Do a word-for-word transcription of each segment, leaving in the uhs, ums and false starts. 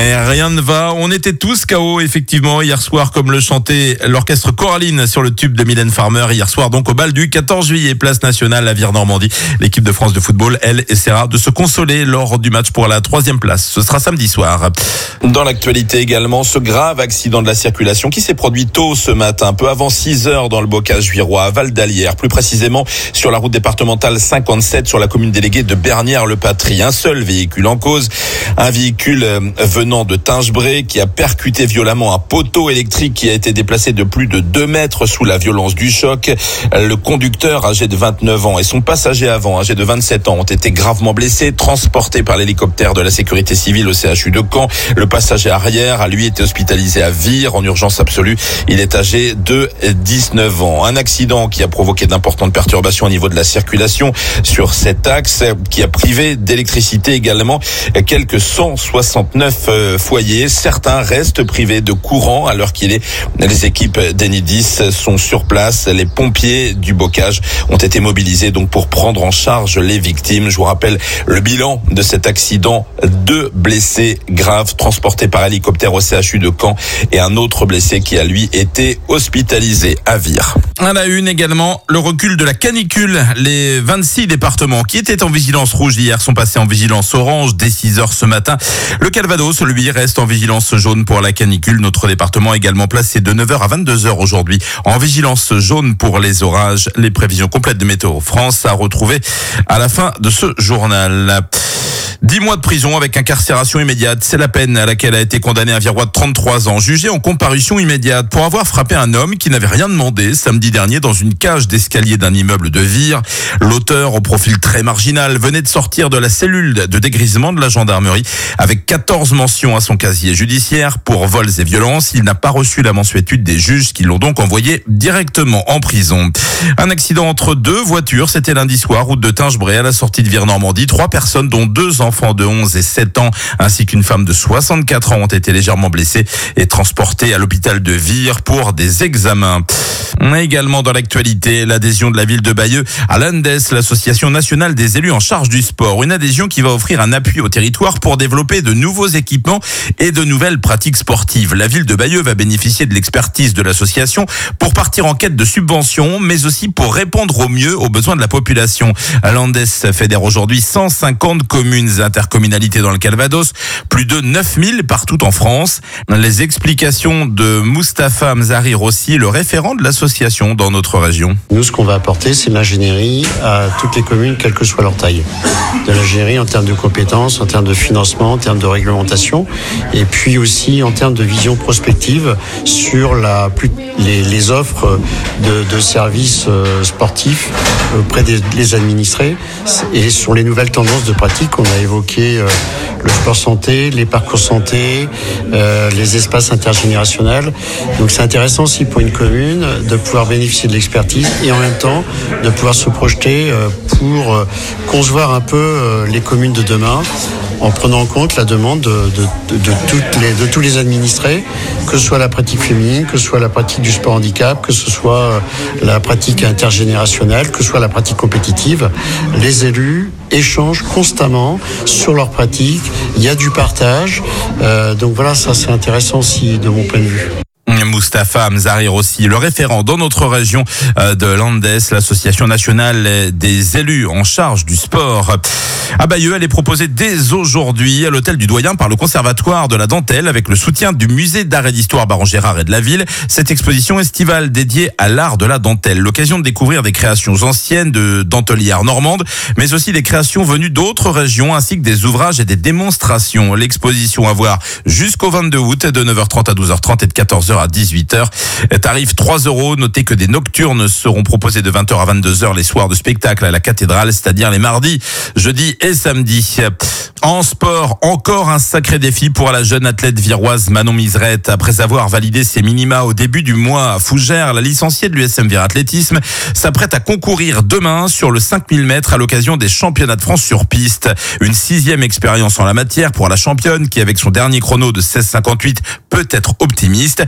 Et rien ne va. On était tous K O, effectivement, hier soir, comme le chantait l'orchestre Coraline sur le tube de Mylène Farmer. Hier soir, donc, au bal du quatorze juillet, place nationale à Vire-Normandie. L'équipe de France de football, elle, essaiera de se consoler lors du match pour la troisième place. Ce sera samedi soir. Dans l'actualité également, ce grave accident de la circulation qui s'est produit tôt ce matin, peu avant six heures dans le bocage juirois, à Val d'Alière, plus précisément sur la route départementale cinquante-sept, sur la commune déléguée de Bernières-le-Patry. Un seul véhicule en cause, un véhicule venant de Tingebray qui a percuté violemment un poteau électrique qui a été déplacé de plus de deux mètres sous la violence du choc. Le conducteur, âgé de vingt-neuf ans, et son passager avant, âgé de vingt-sept ans, ont été gravement blessés, transportés par l'hélicoptère de la sécurité civile au C H U de Caen. Le passager arrière a lui été hospitalisé à Vire en urgence absolue. Il est âgé de dix-neuf ans. Un accident qui a provoqué d'importantes perturbations au niveau de la circulation sur cet axe, qui a privé d'électricité également quelques cent soixante-neuf foyers. Certains restent privés de courant à l'heure qu'il est. Les équipes d'Enedis sont sur place. Les pompiers du bocage ont été mobilisés donc pour prendre en charge les victimes. Je vous rappelle le bilan de cet accident. Deux blessés graves transportés par hélicoptère au C H U de Caen et un autre blessé qui a lui été hospitalisé à Vire. À la une également, le recul de la canicule. Les vingt-six départements qui étaient en vigilance rouge hier sont passés en vigilance orange dès six heures ce matin. Le Calvados, lui, reste en vigilance jaune pour la canicule. Notre département également placé de neuf heures à vingt-deux heures aujourd'hui en vigilance jaune pour les orages. Les prévisions complètes de Météo France à retrouver à la fin de ce journal. Dix mois de prison avec incarcération immédiate, c'est la peine à laquelle a été condamné un Virois de trente-trois ans, jugé en comparution immédiate pour avoir frappé un homme qui n'avait rien demandé samedi dernier dans une cage d'escalier d'un immeuble de Vire. L'auteur, au profil très marginal, venait de sortir de la cellule de dégrisement de la gendarmerie avec quatorze mentions à son casier judiciaire pour vols et violences. Il n'a pas reçu la mensuétude des juges qui l'ont donc envoyé directement en prison. Un accident entre deux voitures, c'était lundi soir, route de Tingebray à la sortie de Vire-Normandie. Trois personnes, dont deux enfants de onze et sept ans, ainsi qu'une femme de soixante-quatre ans ont été légèrement blessées et transportées à l'hôpital de Vire pour des examens. On a également dans l'actualité l'adhésion de la ville de Bayeux à l'ANDES, l'association nationale des élus en charge du sport. Une adhésion qui va offrir un appui au territoire pour développer de nouveaux équipements et de nouvelles pratiques sportives. La ville de Bayeux va bénéficier de l'expertise de l'association pour partir en quête de subventions, mais aussi pour répondre au mieux aux besoins de la population. L'ANDES fédère aujourd'hui cent cinquante communes et intercommunalités dans le Calvados, plus de neuf mille partout en France. Les explications de Moustapha Mzari Rossi, le référent de l'association dans notre région. Nous, ce qu'on va apporter, c'est l'ingénierie à toutes les communes, quelle que soit leur taille. De l'ingénierie en termes de compétences, en termes de financement, en termes de réglementation, et puis aussi en termes de vision prospective sur la, plus, les, les offres de, de services sportifs auprès des les administrés et sur les nouvelles tendances de pratique. On a évoqué euh, le sport santé, les parcours santé, euh, les espaces intergénérationnels. Donc c'est intéressant aussi pour une commune de pouvoir bénéficier de l'expertise et en même temps de pouvoir se projeter euh, pour euh, concevoir un peu euh, les communes de demain en prenant en compte la demande de, de, de, de, toutes les, de tous les administrés, que ce soit la pratique féminine, que ce soit la pratique du sport handicap, que ce soit la pratique intergénérationnelle, que ce soit la pratique compétitive. Les élus échangent constamment sur leurs pratiques, il y a du partage, euh, donc voilà, ça c'est intéressant aussi de mon point de vue. Moustapha Mzari Rossi, le référent dans notre région de l'ANDES, l'association nationale des élus en charge du sport. À Bayeux, elle est proposée dès aujourd'hui à l'hôtel du Doyen par le Conservatoire de la Dentelle avec le soutien du musée d'art et d'histoire Baron Gérard et de la ville. Cette exposition estivale dédiée à l'art de la dentelle, l'occasion de découvrir des créations anciennes de dentelières normandes, mais aussi des créations venues d'autres régions ainsi que des ouvrages et des démonstrations. L'exposition à voir jusqu'au vingt-deux août de neuf heures trente à douze heures trente et de quatorze heures à dix-huit heures. Tarif trois euros. Notez que des nocturnes seront proposés de vingt heures à vingt-deux heures les soirs de spectacle à la cathédrale, c'est-à-dire les mardis, jeudis et samedis. En sport, encore un sacré défi pour la jeune athlète viroise Manon Miserette. Après avoir validé ses minima au début du mois à Fougères, la licenciée de l'U S M Vire Athlétisme s'apprête à concourir demain sur le cinq mille mètres à l'occasion des championnats de France sur piste. Une sixième expérience en la matière pour la championne qui, avec son dernier chrono de seize cinquante-huit, peut être optimiste. D'autres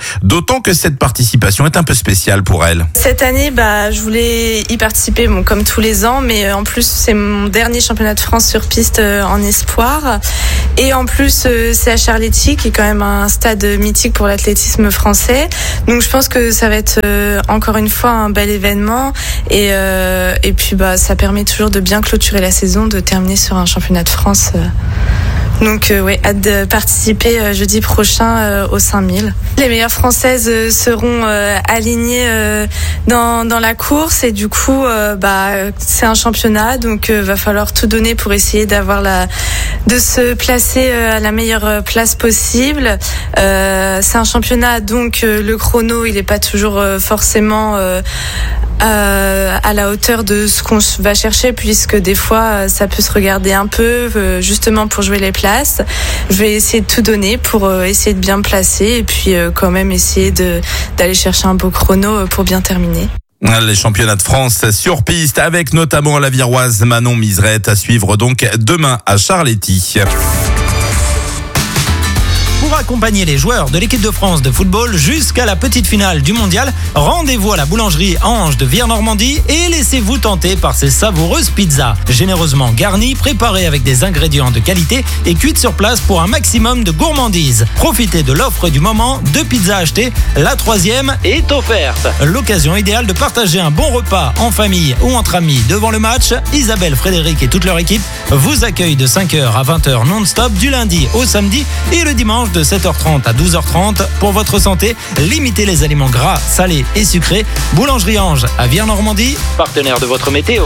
d'autant que cette participation est un peu spéciale pour elle. Cette année, bah, je voulais y participer, bon, comme tous les ans, mais en plus, c'est mon dernier championnat de France sur piste en espoir. Et en plus, c'est à Charletti, qui est quand même un stade mythique pour l'athlétisme français. Donc, je pense que ça va être encore une fois un bel événement. Et, euh, et puis, bah, ça permet toujours de bien clôturer la saison, de terminer sur un championnat de France. Donc euh, ouais, hâte de participer euh, jeudi prochain euh, aux cinq mille. Les meilleures Françaises euh, seront euh, alignées euh, dans dans la course et du coup euh, bah c'est un championnat, donc euh, va falloir tout donner pour essayer d'avoir la de se placer euh, à la meilleure place possible. Euh, c'est un championnat, donc euh, le chrono il est pas toujours euh, forcément euh, Euh, à la hauteur de ce qu'on va chercher, puisque des fois ça peut se regarder un peu euh, justement pour jouer les places. Je vais essayer de tout donner pour euh, essayer de bien me placer et puis euh, quand même essayer de, d'aller chercher un beau chrono pour bien terminer. Les championnats de France sur piste avec notamment la Viroise Manon Miserette à suivre donc demain à Charletti. Pour accompagner les joueurs de l'équipe de France de football jusqu'à la petite finale du mondial, rendez-vous à la boulangerie Ange de Vire-Normandie et laissez-vous tenter par ces savoureuses pizzas. Généreusement garnies, préparées avec des ingrédients de qualité et cuites sur place pour un maximum de gourmandise. Profitez de l'offre du moment, deux pizzas achetées, la troisième est offerte. L'occasion idéale de partager un bon repas en famille ou entre amis devant le match. Isabelle, Frédéric et toute leur équipe vous accueillent de cinq heures à vingt heures non-stop du lundi au samedi et le dimanche de sept heures trente à douze heures trente. Pour votre santé, limitez les aliments gras, salés et sucrés. Boulangerie Ange à Vire-Normandie, partenaire de votre météo.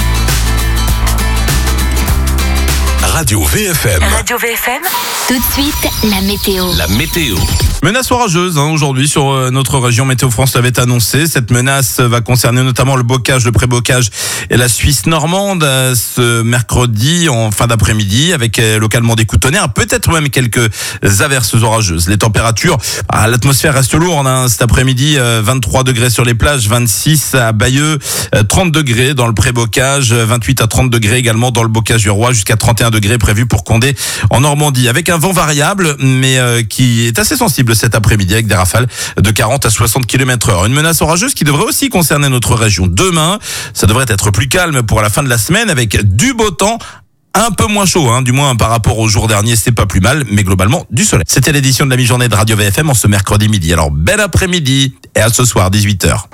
Radio V F M. Radio V F M. Tout de suite, la météo. La météo. Menace orageuse hein, aujourd'hui sur euh, notre région. Météo France l'avait annoncé. Cette menace va concerner notamment le bocage, le pré-bocage et la Suisse normande euh, ce mercredi en fin d'après-midi avec euh, localement des coups de tonnerre, peut-être même quelques averses orageuses. Les températures, ah, l'atmosphère reste lourde hein, cet après-midi. Euh, vingt-trois degrés sur les plages, vingt-six à Bayeux, euh, trente degrés dans le pré-bocage, vingt-huit à trente degrés également dans le bocage du Roi, jusqu'à trente et un degrés prévus pour Condé en Normandie, avec un vent variable mais euh, qui est assez sensible cet après-midi avec des rafales de quarante à soixante kilomètres heure. Une menace orageuse qui devrait aussi concerner notre région demain. Ça devrait être plus calme pour la fin de la semaine avec du beau temps. Un peu moins chaud, hein, du moins par rapport au jour dernier, c'est pas plus mal, mais globalement du soleil. C'était l'édition de la mi-journée de Radio V F M en ce mercredi midi. Alors bel après-midi et à ce soir dix-huit heures.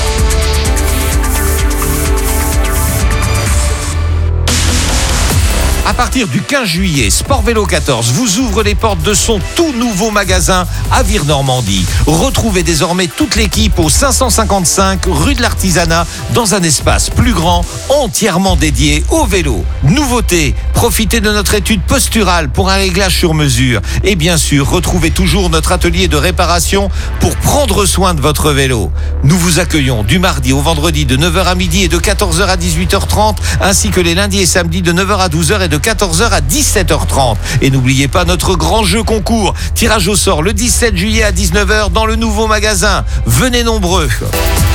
À partir du quinze juillet, Sport Vélo quatorze vous ouvre les portes de son tout nouveau magasin à Vire-Normandie. Retrouvez désormais toute l'équipe au cinq cent cinquante-cinq rue de l'Artisanat dans un espace plus grand, entièrement dédié au vélo. Nouveauté, profitez de notre étude posturale pour un réglage sur mesure. Et bien sûr, retrouvez toujours notre atelier de réparation pour prendre soin de votre vélo. Nous vous accueillons du mardi au vendredi de neuf heures à midi et de quatorze heures à dix-huit heures trente, ainsi que les lundis et samedis de neuf heures à douze heures et de quatorze heures à dix-sept heures trente. Et n'oubliez pas notre grand jeu concours. Tirage au sort le dix-sept juillet à dix-neuf heures dans le nouveau magasin. Venez nombreux.